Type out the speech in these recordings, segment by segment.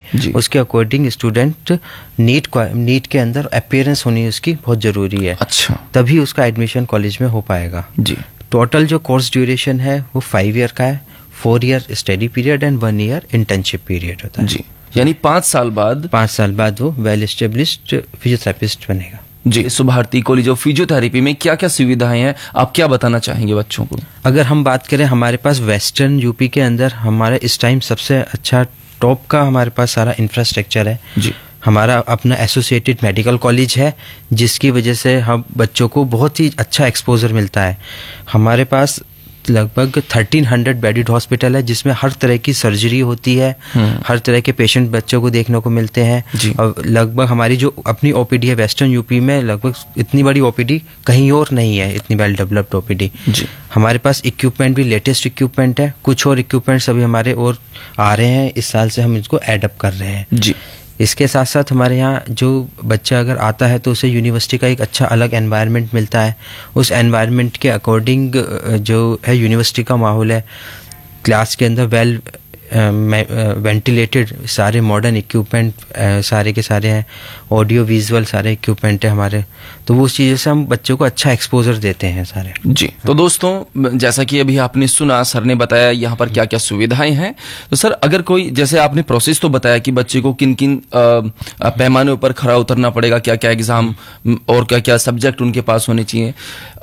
उसके according student NEET के अंदर अपीयरेंस होनी उसकी बहुत ज़रूरी है। अच्छा, तभी उसका एडमिशन कॉलेज में हो पाएगा जी। टोटल जो कोर्स ड्यूरेशन है वो 5 ईयर का है, 4 year study period and 1 year internship period होता है जी। यानी 5 साल बाद वो वेल एस्टेब्लिश्ड फिजियोथेरेपिस्ट बनेगा। जी। सुभारती कॉलेज ऑफ फिजियोथेरेपी में क्या क्या सुविधाएं हैं, आप क्या बताना चाहेंगे बच्चों को? अगर हम बात करें हमारे पास वेस्टर्न यूपी के अंदर हमारे इस टाइम सबसे अच्छा टॉप का हमारे पास सारा इंफ्रास्ट्रक्चर है जी। हमारा अपना एसोसिएटेड मेडिकल कॉलेज है जिसकी वजह से हम बच्चों को बहुत ही अच्छा एक्सपोजर मिलता है। हमारे पास लगभग 1300 बेडेड हॉस्पिटल है जिसमें हर तरह की सर्जरी होती है, हर तरह के पेशेंट बच्चों को देखने को मिलते हैं। और लगभग हमारी जो अपनी ओपीडी है वेस्टर्न यूपी में लगभग इतनी बड़ी ओपीडी कहीं और नहीं है, इतनी वेल डेवलप्ड ओपीडी। हमारे पास इक्विपमेंट भी लेटेस्ट इक्विपमेंट है, कुछ और इक्विपमेंट्स अभी हमारे और आ रहे हैं, इस साल से हम इसको एडअप कर रहे हैं जी। इसके साथ साथ हमारे यहाँ जो बच्चा अगर आता है तो उसे यूनिवर्सिटी का एक अच्छा अलग एनवायरनमेंट मिलता है। उस एनवायरनमेंट के अकॉर्डिंग जो है यूनिवर्सिटी का माहौल है, क्लास के अंदर वेल वेंटिलेटेड सारे मॉडर्न इक्विपमेंट सारे के सारे हैं, ऑडियो विजुअल सारे इक्विपमेंट है हमारे, तो वो उस चीज़ से हम बच्चों को अच्छा एक्सपोजर देते हैं सारे जी। तो दोस्तों जैसा कि अभी आपने सुना, सर ने बताया यहाँ पर क्या क्या सुविधाएं हैं। तो सर अगर कोई, जैसे आपने प्रोसेस तो बताया कि बच्चे को किन किन पैमानों पर खरा उतरना पड़ेगा, क्या क्या एग्जाम और क्या क्या सब्जेक्ट उनके पास होने चाहिए,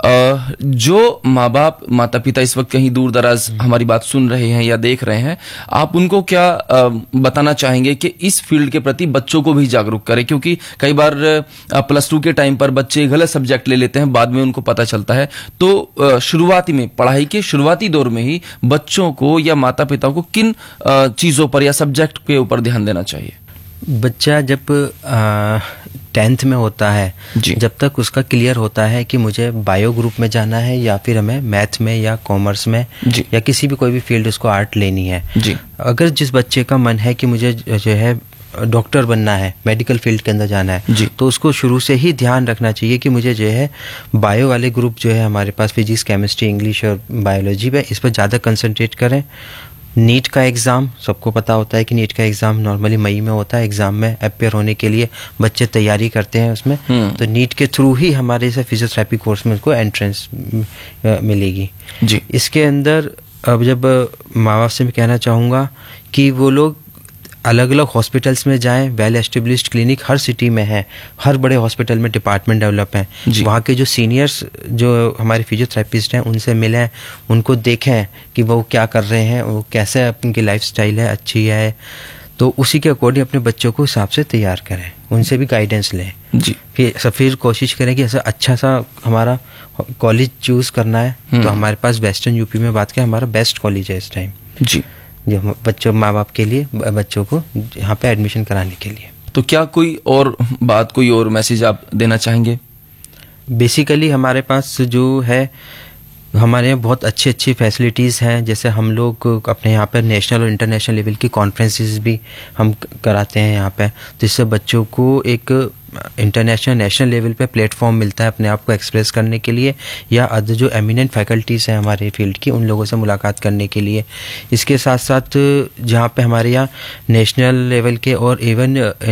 जो माँ बाप माता पिता इस वक्त कहीं दूर दराज हमारी बात सुन रहे हैं या देख रहे हैं, आप उनको क्या बताना चाहेंगे कि इस फील्ड के प्रति बच्चों को भी जागरूक करें? क्योंकि कई बार +2 के टाइम पर बच्चे गलत सब्जेक्ट ले लेते हैं, बाद में उनको पता चलता है। तो शुरुआती में, पढ़ाई के शुरुआती दौर में ही बच्चों को या माता पिता को किन चीज़ों पर या सब्जेक्ट के ऊपर ध्यान देना चाहिए? बच्चा जब 10th में होता है, जब तक उसका क्लियर होता है कि मुझे बायो ग्रुप में जाना है या फिर हमें मैथ में या कॉमर्स में या किसी भी कोई भी फील्ड उसको आर्ट लेनी है, अगर जिस बच्चे का मन है कि मुझे जो है डॉक्टर बनना है, मेडिकल फील्ड के अंदर जाना है, तो उसको शुरू से ही ध्यान रखना चाहिए कि मुझे जो है बायो वाले ग्रुप जो है हमारे पास फिजिक्स, केमिस्ट्री, इंग्लिश और बायोलॉजी पे, इस पर ज़्यादा कंसंट्रेट करें। नीट का एग्ज़ाम सबको पता होता है कि नीट का एग्ज़ाम नॉर्मली मई में होता है। एग्ज़ाम में अपेयर होने के लिए बच्चे तैयारी करते हैं उसमें, तो नीट के थ्रू ही हमारे इसे फिजियोथेरेपी कोर्स में उनको एंट्रेंस मिलेगी जी। इसके अंदर अब जब माँ बाप से मैं कहना चाहूँगा कि वो लोग अलग अलग हॉस्पिटल्स में जाएं, वेल एस्टेब्लिश्ड क्लिनिक हर सिटी में है, हर बड़े हॉस्पिटल में डिपार्टमेंट डेवलप हैं, वहाँ के जो सीनियर्स जो हमारे फिजियोथेरेपिस्ट हैं उनसे मिलें, उनको देखें कि वो क्या कर रहे हैं, वो कैसे उनकी लाइफस्टाइल है, अच्छी है, तो उसी के अकॉर्डिंग अपने बच्चों को हिसाब से तैयार करें, उनसे भी गाइडेंस लें जी। फिर कोशिश करें कि ऐसा अच्छा सा हमारा कॉलेज चूज़ करना है, तो हमारे पास वेस्टर्न यूपी में बात करें हमारा बेस्ट कॉलेज है इस टाइम जी, जो बच्चों माँ बाप के लिए, बच्चों को यहाँ पे एडमिशन कराने के लिए। तो क्या कोई और बात, कोई और मैसेज आप देना चाहेंगे? बेसिकली हमारे पास जो है, हमारे यहाँ बहुत अच्छी अच्छी फैसिलिटीज़ हैं, जैसे हम लोग अपने यहाँ पर नेशनल और इंटरनेशनल लेवल की कॉन्फ्रेंसेस भी हम कराते हैं यहाँ पे, जिससे बच्चों को एक इंटरनेशनल नेशनल लेवल पे प्लेटफॉर्म मिलता है अपने आप को एक्सप्रेस करने के लिए, या अदर जो एमिनेंट फैकल्टीज़ हैं हमारे फील्ड की, उन लोगों से मुलाकात करने के लिए। इसके साथ साथ जहाँ पे हमारे यहाँ नेशनल लेवल के और इवन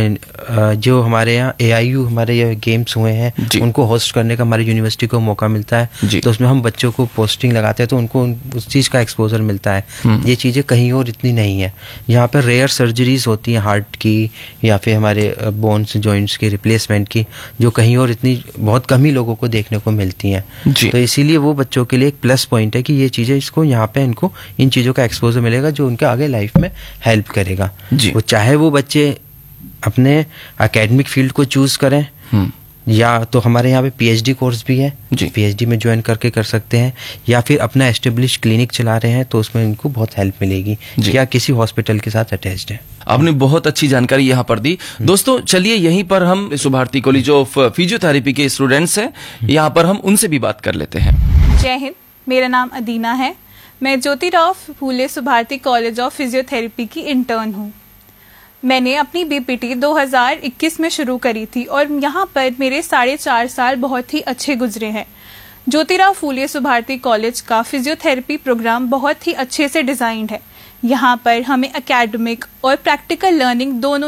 जो हमारे यहाँ AIU हमारे ये गेम्स हुए हैं, उनको होस्ट करने का हमारी यूनिवर्सिटी को मौका मिलता है, तो उसमें हम बच्चों को पोस्टिंग लगाते हैं, तो उनको उस चीज़ का एक्सपोजर मिलता है। ये चीज़ें कहीं और इतनी नहीं है। यहाँ पर रेयर सर्जरीज होती हैं हार्ट की या फिर हमारे बोन्स जॉइंट्स की रिप्लेसमेंट की, जो कहीं और इतनी बहुत कम ही लोगों को देखने को मिलती हैं, तो इसीलिए वो बच्चों के लिए एक प्लस पॉइंट है कि ये चीज़ें इसको यहाँ पे इनको इन चीज़ों का एक्सपोजर मिलेगा जो उनके आगे लाइफ में हेल्प करेगा। वो चाहे वो बच्चे अपने एकेडमिक फील्ड को चूज़ करें, या तो हमारे यहाँ पे PhD कोर्स भी है, PhD में ज्वाइन करके कर सकते हैं, या फिर अपना एस्टेब्लिश क्लिनिक चला रहे हैं तो उसमें इनको बहुत हेल्प मिलेगी, या किसी हॉस्पिटल के साथ अटैच्ड है। आपने बहुत अच्छी जानकारी यहाँ पर दी। दोस्तों चलिए यहीं पर हम सुभारती कॉलेज ऑफ फिजियोथेरेपी के स्टूडेंट्स हैं, यहाँ पर हम उनसे भी बात कर लेते हैं। जय हिंद, मेरा नाम अदीना है। मैं Jyotirao Phule Subharti college of physiotherapy की इंटर्न हूँ। मैंने अपनी BPT 2021 में शुरू करी थी और यहाँ पर मेरे 4.5 साल बहुत ही अच्छे गुजरे हैं। ज्योतिराव फूले सुभारती कॉलेज का फिजियोथेरेपी प्रोग्राम बहुत ही अच्छे से डिज़ाइंड है। यहाँ पर हमें एकेडमिक और प्रैक्टिकल लर्निंग दोनों